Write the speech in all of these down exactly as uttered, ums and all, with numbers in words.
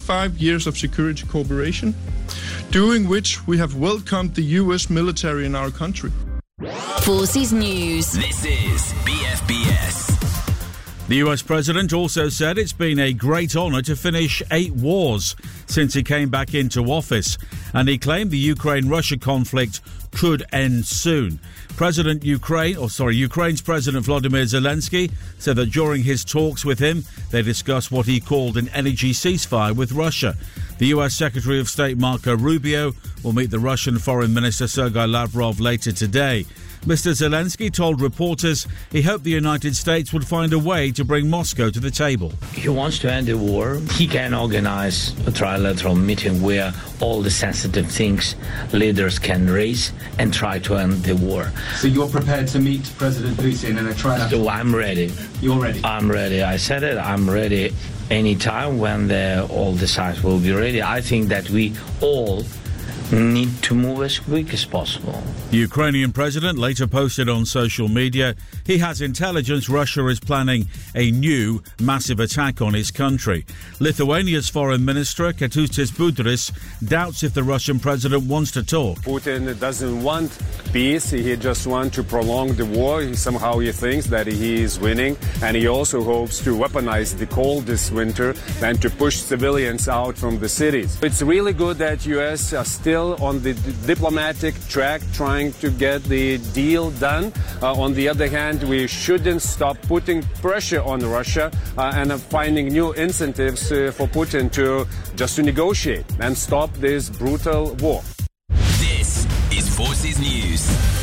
twenty-five years of security cooperation, during which we have welcomed the U S military in our country. Forces News. This is B F B S. The U S president also said it's been a great honour to finish eight wars since he came back into office, and he claimed the Ukraine-Russia conflict could end soon. President Ukraine, or sorry, Ukraine's President Volodymyr Zelensky said that during his talks with him, they discussed what he called an energy ceasefire with Russia. The U S Secretary of State Marco Rubio will meet the Russian Foreign Minister Sergei Lavrov later today. Mister Zelensky told reporters he hoped the United States would find a way to bring Moscow to the table. He wants to end the war. He can organize a trilateral meeting where all the sensitive things leaders can raise and try to end the war. So you're prepared to meet President Putin in a trilateral? So I'm ready. You're ready? I'm ready. I said it. I'm ready anytime when the, all the sides will be ready. I think that we all need to move as quick as possible. The Ukrainian president later posted on social media he has intelligence Russia is planning a new massive attack on his country. Lithuania's foreign minister Kęstutis Budrys doubts if the Russian president wants to talk. Putin doesn't want peace, he just wants to prolong the war. He, somehow he thinks that he is winning, and he also hopes to weaponize the cold this winter and to push civilians out from the cities. It's really good that U S are still on the d- diplomatic track trying to get the deal done. Uh, on the other hand, we shouldn't stop putting pressure on Russia uh, and uh, finding new incentives uh, for Putin to just to negotiate and stop this brutal war. This is Forces News.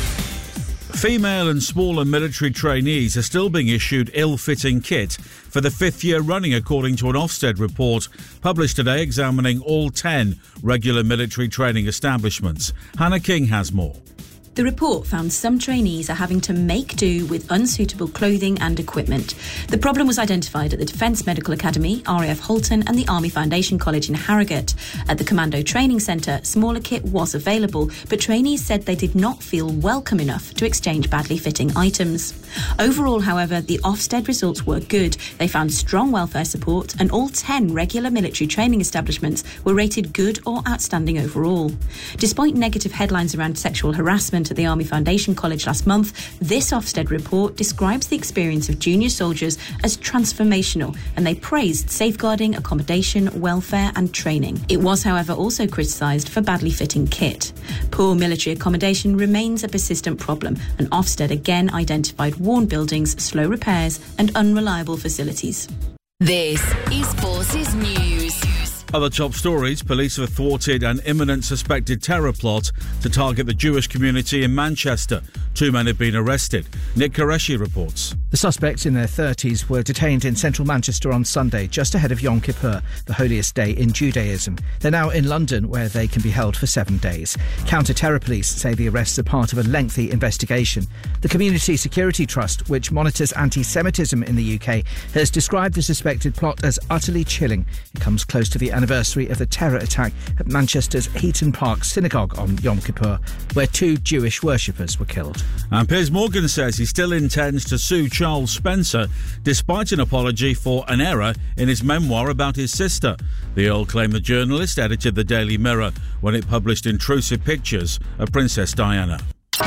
Female and smaller military trainees are still being issued ill-fitting kit for the fifth year running, according to an Ofsted report published today examining all ten regular military training establishments. Hannah King has more. The report found some trainees are having to make do with unsuitable clothing and equipment. The problem was identified at the Defence Medical Academy, R A F Halton and the Army Foundation College in Harrogate. At the Commando Training Centre, smaller kit was available, but trainees said they did not feel welcome enough to exchange badly fitting items. Overall, however, the Ofsted results were good. They found strong welfare support, and all ten regular military training establishments were rated good or outstanding overall. Despite negative headlines around sexual harassment at the Army Foundation College last month, this Ofsted report describes the experience of junior soldiers as transformational, and they praised safeguarding, accommodation, welfare and training. It was, however, also criticised for badly fitting kit. Poor military accommodation remains a persistent problem, and Ofsted again identified worn buildings, slow repairs and unreliable facilities. This is Forces News. Other top stories: police have thwarted an imminent suspected terror plot to target the Jewish community in Manchester. Two men have been arrested. Nick Qureshi reports. The suspects in their thirties were detained in central Manchester on Sunday, just ahead of Yom Kippur, the holiest day in Judaism. They're now in London, where they can be held for seven days. Counter-terror police say the arrests are part of a lengthy investigation. The Community Security Trust, which monitors anti-Semitism in the U K, has described the suspected plot as utterly chilling. It comes close to the anniversary of the terror attack at Manchester's Heaton Park Synagogue on Yom Kippur, where two Jewish worshippers were killed. And Piers Morgan says he still intends to sue Charles Spencer despite an apology for an error in his memoir about his sister. The Earl claimed the journalist edited the Daily Mirror when it published intrusive pictures of Princess Diana.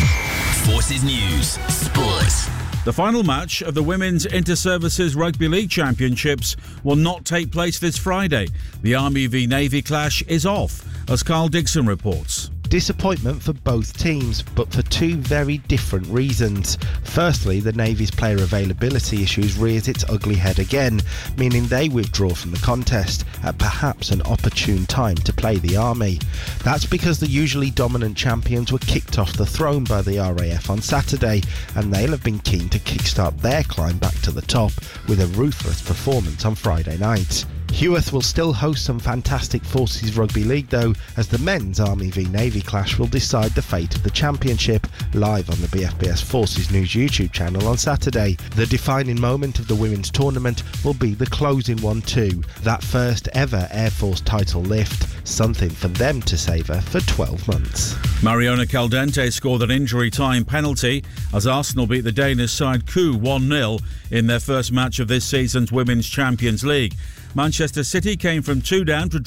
Forces News Sports. The final match of the Women's Inter-Services Rugby League Championships will not take place this Friday. The Army v Navy clash is off, as Carl Dixon reports. Disappointment for both teams, but for two very different reasons. Firstly, the Navy's player availability issues rears its ugly head again, meaning they withdraw from the contest at perhaps an opportune time to play the Army. That's because the usually dominant champions were kicked off the throne by the R A F on Saturday, and they'll have been keen to kickstart their climb back to the top with a ruthless performance on Friday night. Heworth will still host some fantastic Forces Rugby League though, as the men's Army v Navy clash will decide the fate of the championship, live on the B F B S Forces News YouTube channel on Saturday. The defining moment of the women's tournament will be the closing one too, that first ever Air Force title lift, something for them to savour for twelve months. Mariona Caldente scored an injury time penalty as Arsenal beat the Danish side Coup one nil in their first match of this season's Women's Champions League. Manchester City came from two down to draw